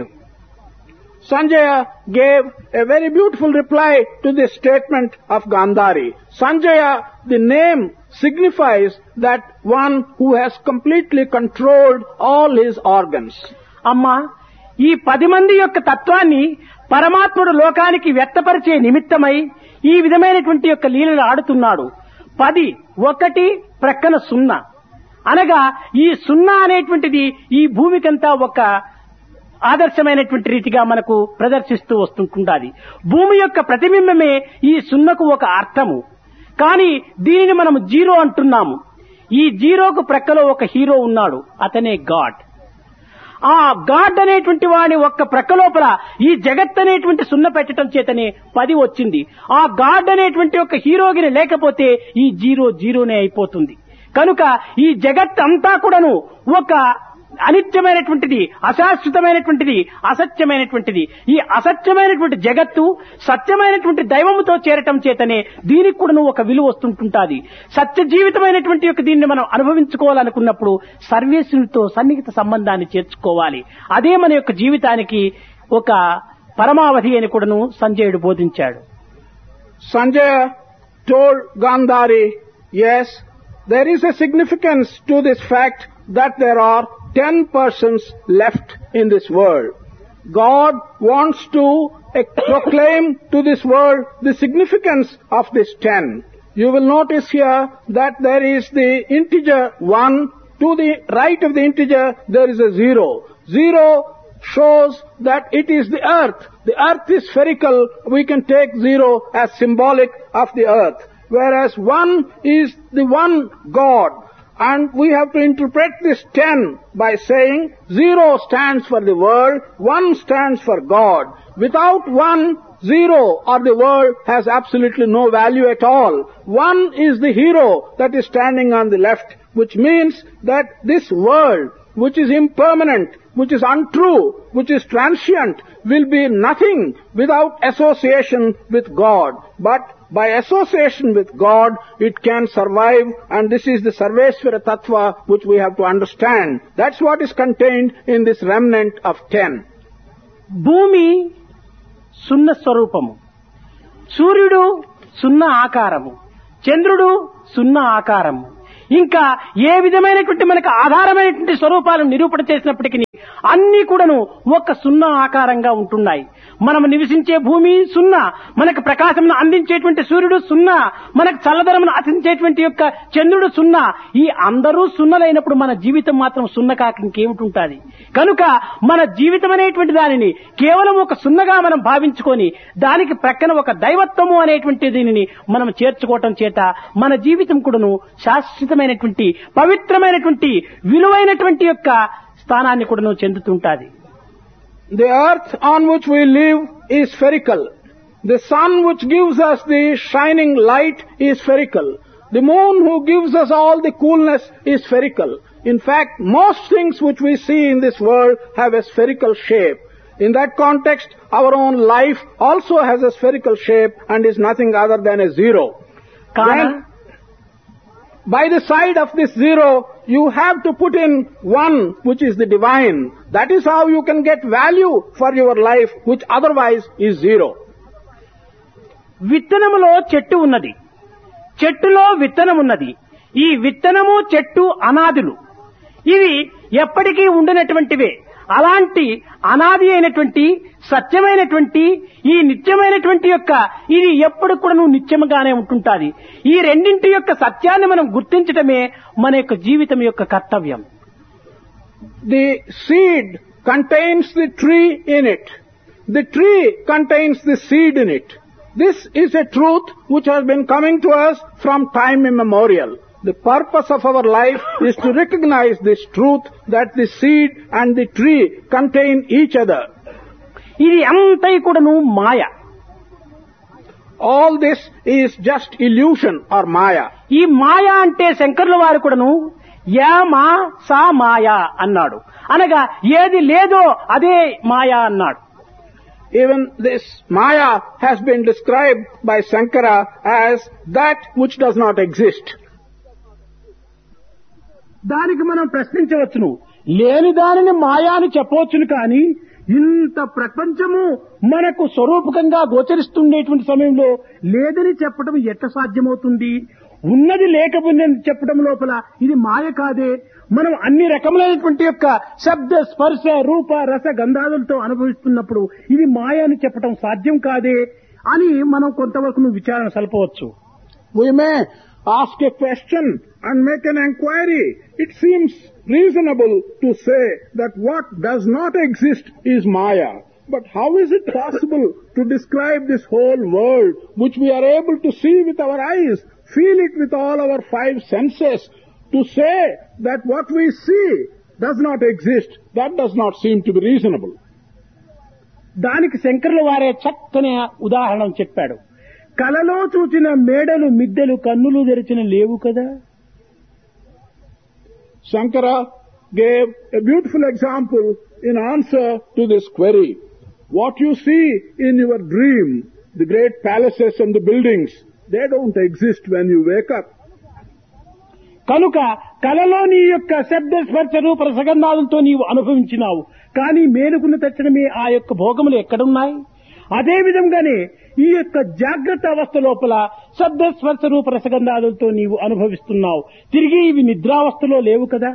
Sanjaya gave a very beautiful reply to this statement of Gandhari. Sanjaya, the name signifies that one who has completely controlled all his organs. అమ్మా, ఈ 10 మంది యొక్క తత్వాన్ని పరమాత్ముడు లోకానికి వ్యక్తపరిచే నిమిత్తమై ఈ విధమైనటువంటి యొక్క లీలలు ఆడుతున్నాడు. 10 1 ప్రక్కన 0 అనగా ఈ 0 అనేటువంటిది ఈ భూమికంతా ఒక ఆదర్శమైనటువంటి రీతిగా మనకు ప్రదర్శిస్తూ వస్తుంటుండాలి. భూమి యొక్క ప్రతిబింబమే ఈ 0కు ఒక అర్థము. కానీ దీనిని మనం 0 అంటున్నాము. ఈ 0కు ప్రక్కలో ఒక హీరో ఉన్నాడు, అతనే గాడ్. ఆ గాడ్ అనేటువంటి వాడి ఒక్క ప్రక్క లోపల ఈ జగత్ అనేటువంటి 0 పెట్టడం చేతనే 10 వచ్చింది. ఆ గాడ్ అనేటువంటి ఒక హీరోగిని లేకపోతే ఈ 0 0నే అయిపోతుంది. కనుక ఈ జగత్ అంతా కూడాను ఒక అనిత్యమైనటువంటిది, అశాశ్వతమైనటువంటిది, అసత్యమైనటువంటిది. ఈ అసత్యమైనటువంటి జగత్తు సత్యమైనటువంటి దైవముతో చేరటం చేతనే దీనికి కూడా ఒక విలువ వస్తుంటుంటాది. సత్య జీవితమైనటువంటి యొక్క దీన్ని మనం అనుభవించుకోవాలనుకున్నప్పుడు సర్వేశ్వరునితో సన్నిహిత సంబంధాన్ని చేర్చుకోవాలి. అదే మన యొక్క జీవితానికి ఒక పరమావధి అని కూడాను సంజయుడు బోధించాడు. Sanjaya told Gandhari, yes, there is a significance to this fact that there are 10 persons left in this world. God wants to proclaim to this world the significance of this 10. You will notice here that there is the integer 1. To the right of the integer there is a 0. 0 shows that it is the earth. The earth is spherical. We can take 0 as symbolic of the earth. Whereas 1 is the one God. And we have to interpret this 10 by saying 0 stands for the world, 1 stands for God. Without 1, 0 or the world has absolutely no value at all. 1 is the hero that is standing on the left, which means that this world, which is impermanent, which is untrue, which is transient, will be nothing without association with God. But by association with God, it can survive, and this is the Sarveshwara Tattva which we have to understand. That's what is contained in this remnant of 10. భూమి 0 స్వరూపము, సూర్యుడు సున్నా ఆకారము, చంద్రుడు సున్నా ఆకారము, ఇంకా ఏ విధమైనటువంటి మనకు ఆధారమైనటువంటి స్వరూపాలను నిరూపణ చేసినప్పటికీ అన్ని కూడాను ఒక సున్నా ఆకారంగా ఉంటున్నాయి. మనం నివసించే భూమి సున్నా, మనకు ప్రకాశమును అందించేటువంటి సూర్యుడు సున్నా, మనకు చల్లదనమును అందించేటువంటి యొక్క చంద్రుడు సున్నా. ఈ అందరూ సున్నలైనప్పుడు మన జీవితం మాత్రం సున్న కాక ఇంకేమిటి? కనుక మన జీవితం అనేటువంటి దానిని కేవలం ఒక సున్నగా మనం భావించుకొని దానికి ప్రక్కన ఒక దైవత్వము అనేటువంటి దీనిని మనం చేర్చుకోవటం చేత మన జీవితం కూడాను శాశ్వతమైనటువంటి పవిత్రమైనటువంటి విలువైనటువంటి యొక్క స్థానాన్ని కూడాను చెందుతుంటాది. The earth on which we live is spherical. The sun which gives us the shining light is spherical. The moon who gives us all the coolness is spherical. In fact, most things which we see in this world have a spherical shape. In that context, our own life also has a spherical shape and is nothing other than a zero. By the side of this zero, you have to put in one, which is the divine. That is how you can get value for your life, which otherwise is zero. విత్తనములో చెట్టు ఉన్నది, చెట్టులో విత్తనం ఉన్నది. ఈ విత్తనము చెట్టు అనాదులు, ఇవి ఎప్పటికీ ఉండనటువంటివే. అలాంటి అనాది అయినటువంటి సత్యమైనటువంటి ఈ నిత్యమైనటువంటి యొక్క ఇది ఎప్పుడు కూడా నిత్యముగానే ఉంటుంటాది. ఈ రెండింటి యొక్క సత్యాన్ని మనం గుర్తించటమే మన యొక్క జీవితం యొక్క కర్తవ్యం. The seed contains the tree in it. The tree contains the seed in it. This is a truth which has been coming to us from time immemorial. The purpose of our life is to recognize this truth that the seed and the tree contain each other. ఇది అంతా కూడాను మాయ. All this is just illusion or maya. ఈ మాయ అంటే శంకరుల వారు కూడాను yeah మా సా మాయా అన్నాడు. అనగా ఏది లేదో అదే మాయా అన్నాడు. Even this maya has been described by Shankara as that which does not exist. దానికి మనం ప్రశ్నించవచ్చును, లేని దానిని మాయా అని చెప్పవచ్చును. కానీ ఇంత ప్రపంచము మనకు స్వరూపకంగా గోచరిస్తుండేటువంటి సమయంలో లేదని చెప్పడం ఎట్లా సాధ్యమవుతుంది? ఉన్నది లేకపోయిందని చెప్పడం లోపల ఇది మాయ కాదే. మనం అన్ని రకములైనటువంటి యొక్క శబ్ద స్పర్శ రూప రస గంధాదులతో అనుభవిస్తున్నప్పుడు ఇది మాయ అని చెప్పడం సాధ్యం కాదే అని మనం కొంతవరకు విచారణ సలపవచ్చు. We may ask a question and make an inquiry. It seems reasonable to say that what does not exist is Maya. But how is it possible to describe this whole world which we are able to see with our eyes, feel it with all our five senses, to say that what we see does not exist? That does not seem to be reasonable. దానికి శంకరుల వారే చక్కని ఉదాహరణ చెప్పాడు. కలలో చూచిన మేడలు మిద్దెలు కన్నులు తెరిచిన లేవు కదా. Shankara gave a beautiful example in answer to this query. What you see in your dream, the great palaces and the buildings, they don't exist when you wake up. కనుక కలలో నీ యొక్క శబ్ద స్పర్శ రూప రసగంధాలతో నీవు అనుభవించినావు. కానీ మేలుకున్న తక్షణమే ఆ యొక్క భోగములు ఎక్కడున్నాయి? అదే విధంగానే ఈ యొక్క జాగ్రత్త అవస్థ లోపల శబ్ద స్పర్శ రూప రసగంధాలతో నీవు అనుభవిస్తున్నావు. తిరిగి ఇవి నిద్రావస్థలో లేవు కదా.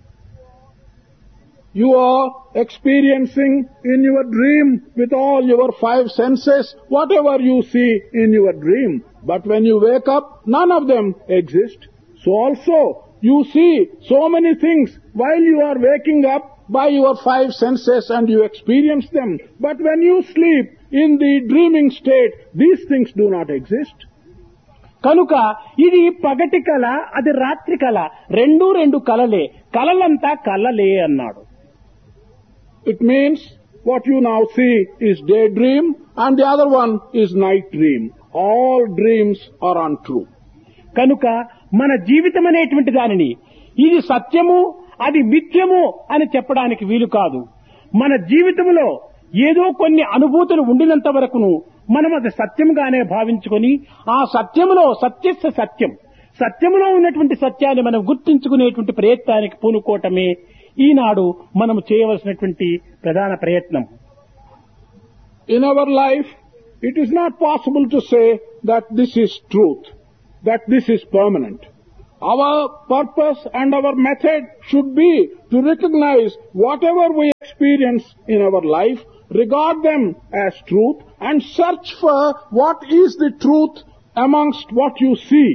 You are experiencing in your dream with all your five senses whatever you see in your dream. But when you wake up, none of them exist. So also, you see so many things while you are waking up by your five senses and you experience them. But when you sleep in the dreaming state, these things do not exist. కనుక ఇది పగటి కళ, అది రాత్రి కళ, రెండు కళలే. కళలంతా కళలే అన్నాడు. It means what you now see is daydream and the other one is night dream. All dreams are untrue. కనుక మన జీవితం అనేటువంటి దానిని ఇది సత్యము అది మిథ్యము అని చెప్పడానికి వీలు కాదు. మన జీవితంలో ఏదో కొన్ని అనుభూతులు ఉండినంత వరకును మనం అది సత్యంగానే భావించుకొని ఆ సత్యములో సత్యస్య సత్యం, సత్యములో ఉన్నటువంటి సత్యాన్ని మనం గుర్తించుకునేటువంటి ప్రయత్నానికి పూనుకోవటమే ఈనాడు మనం చేయవలసినటువంటి ప్రధాన ప్రయత్నం. In our life, it is not possible to say that this is truth, that this is permanent. Our purpose and our method should be to recognize whatever we experience in our life, regard them as truth, and search for what is the truth amongst what you see.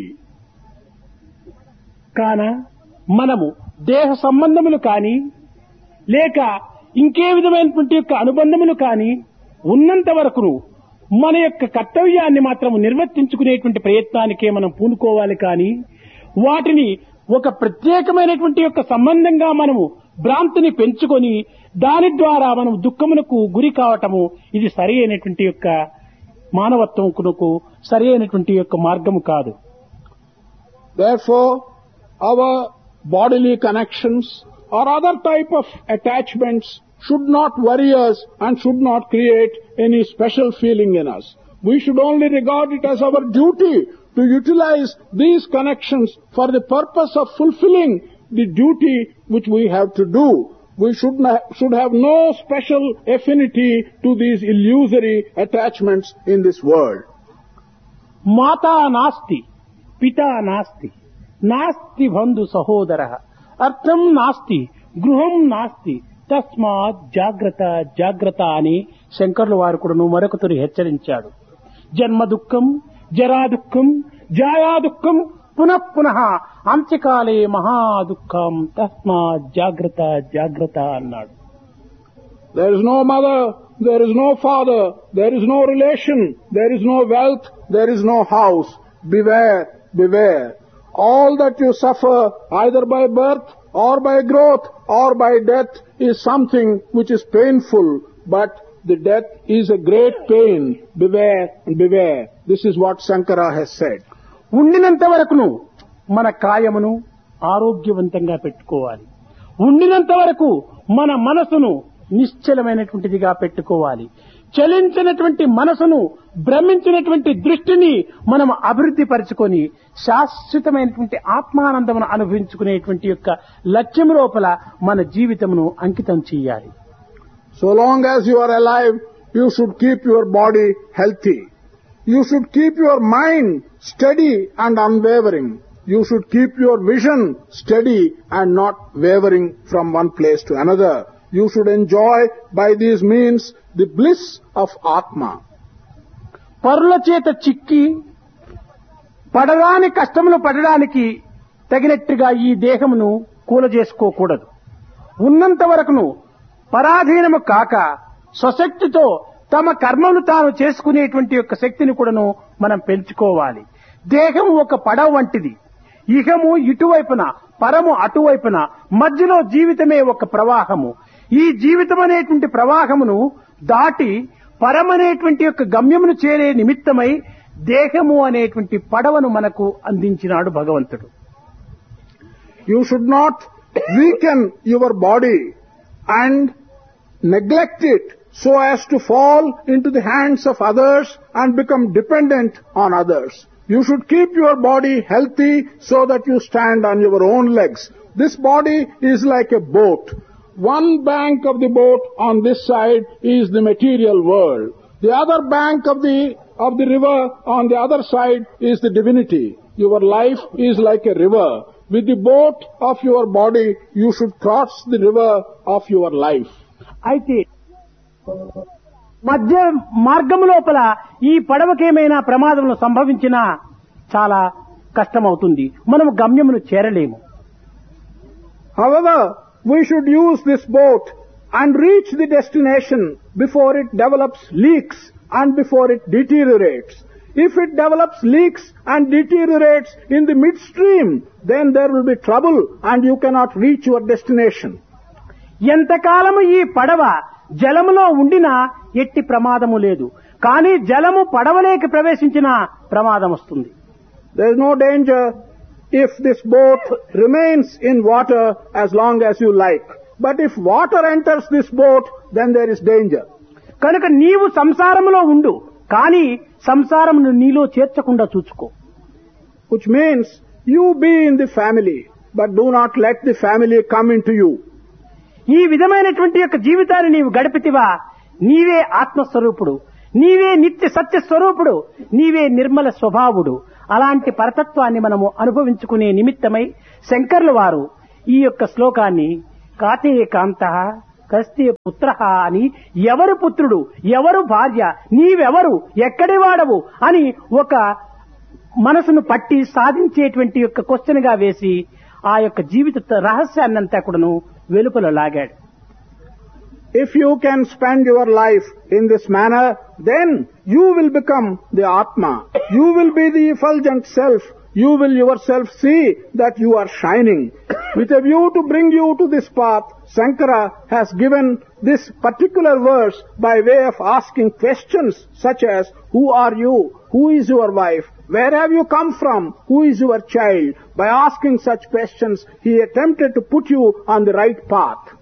కాన మనము దేహ సంబంధములు కాని లేక ఇంకే విధమైనటువంటి యొక్క అనుబంధములు కాని ఉన్నంత వరకును మన యొక్క కర్తవ్యాన్ని మాత్రం నిర్వర్తించుకునేటువంటి ప్రయత్నానికే మనం పూనుకోవాలి కానీ వాటిని ఒక ప్రత్యేకమైనటువంటి యొక్క సంబంధంగా మనము భ్రాంతిని పెంచుకొని దాని ద్వారా మనం దుఃఖమునకు గురి కావటము ఇది సరి అయినటువంటి యొక్క మానవత్వమునకు సరి అయినటువంటి యొక్క మార్గము కాదు. Therefore, our bodily connections or other type of attachments should not worry us and should not create any special feeling in us. We should only regard it as our duty to utilize these connections for the purpose of fulfilling the duty which we have to do. We should have no special affinity to these illusory attachments in this world. Mata nasti, pita nasti, nasti bandhu sahodara, artham nasti, gruham nasti, తస్మాత్ జాగ్రత్త జాగ్రత్త అని శంకర్ల వారు కూడాను మరొకతూరి హెచ్చరించాడు. జన్మ దుఃఖం, జరా దుఃఖం, జాయా దుఃఖం, పునః పునః అంత్యకాలే మహా దుఃఖం, తస్మాత్ జాగ్రత్త జాగ్రత్త అన్నాడు. There is no mother, there is no father, there is no relation, there is no wealth, there is no house. Beware, beware. All that you suffer either by birth or by growth or by death is something which is painful, but the death is a great pain. Beware and beware. This is what Shankara has said. ఉండినంత వరకును మన కాయమును ఆరోగ్యవంతంగా పెట్టుకోవాలి. ఉండినంత వరకు మన మనసును నిశ్చలమైనటువంటిదిగా పెట్టుకోవాలి. చలించినటువంటి మనసును, భ్రమించినటువంటి దృష్టిని మనం అభివృద్ధి పరచుకొని శాశ్వతమైనటువంటి ఆత్మానందమును అనుభవించుకునేటువంటి యొక్క లక్ష్యం లోపల మన జీవితమును అంకితం చేయాలి. So long as you are alive, you should keep your body healthy. You should keep your mind steady and unwavering. You should keep your vision steady and not wavering from one place to another. You should enjoy by these means the bliss of Atma. పరుల చేత చిక్కి పడరాని కష్టములు పడడానికి తగినట్టుగా ఈ దేహమును కూలజేసుకోకూడదు. ఉన్నంత వరకును పరాధీనము కాక స్వశక్తితో తమ కర్మను తాను చేసుకునేటువంటి యొక్క శక్తిని కూడాను మనం పెంచుకోవాలి. దేహం ఒక పడవ వంటిది. ఇహము ఇటువైపున, పరము అటువైపున, మధ్యలో జీవితమే ఒక ప్రవాహము. ఈ జీవితం అనేటువంటి ప్రవాహమును దాటి పరమనేటువంటి యొక్క గమ్యమును చేరే నిమిత్తమై దేహము అనేటువంటి పడవను మనకు అందించినాడు భగవంతుడు. You should not weaken your body and neglect it so as to fall into the hands of others and become dependent on others. You should keep your body healthy so that you stand on your own legs. This body is like a boat. One bank of the boat on this side is the material world. The other bank of the river on the other side is the divinity. Your life is like a river. With the boat of your body, you should cross the river of your life. అయితే మధ్య మార్గము లోపల ఈ పడవకేమైనా ప్రమాదములు సంభవించినా చాలా కష్టమవుతుంది. మనము గమ్యమును చేరలేము. However, we should use this boat and reach the destination before it develops leaks and before it deteriorates. If it develops leaks and deteriorates in the midstream, then there will be trouble and you cannot reach your destination. ఎంతకాలము ఈ పడవ జలములో ఉండినా ఎట్టి ప్రమాదము లేదు. కానీ జలము పడవలోకి ప్రవేశించిన ప్రమాదం వస్తుంది. There is no danger if this boat remains in water as long as you like. But if water enters this boat, then there is danger. కనుక నీవు సంసారములో ఉండు, కానీ సంసారమును నీలో చేర్చకుండా చూసుకో. Which means you be in the family, but do not let the family come into you. ఈ విధమైనటువంటి యొక్క జీవితాన్ని నీవు గడిపితివా, నీవే ఆత్మస్వరూపుడు. నీవే నిత్య సత్య స్వరూపుడు, నీవే నిర్మల స్వభావుడు. అలాంటి పరతత్వాన్ని మనము అనుభవించుకునే నిమిత్తమై శంకర్ల వారు ఈ యొక్క శ్లోకాన్ని కాతే కాంత కస్తే పుత్ర అని, ఎవరు పుత్రుడు, ఎవరు భార్య, నీవెవరు, ఎక్కడి వాడవు అని ఒక మనసును పట్టి సాధించేటువంటి యొక్క క్వశ్చన్ గా వేసి ఆ యొక్క జీవిత రహస్యాన్నంతా కూడాను వెలుపల లాగాడు. If you can spend your life in this manner, then you will become the Atma. You will be the effulgent self. You will yourself see that you are shining. With a view to bring you to this path, Shankara has given this particular verse by way of asking questions such as, who are you? Who is your wife? Where have you come from? Who is your child? By asking such questions, he attempted to put you on the right path.